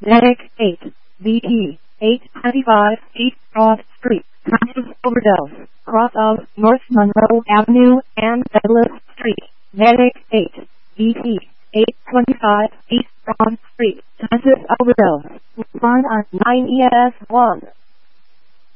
Medic 8, BP 825 East Broad Street, Conscious Overdose, cross of North Monroe Avenue and Douglas Street. Medic 8, BP 825 East Broad Street, Conscious Overdose, respond on 9ES1.